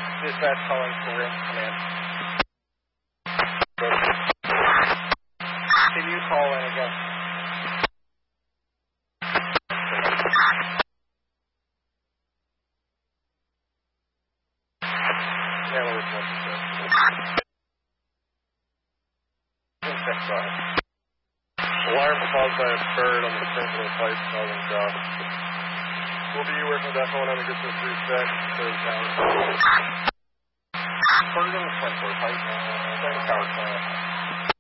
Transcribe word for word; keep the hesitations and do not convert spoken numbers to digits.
Dispatch calling for Rim Command. Can you call in again? Yeah, we're Alarm caused by a bird on the principal flight causing shock. We'll be working with that phone when it gets to three sec, third down. Bird on the principal flight, second power plant.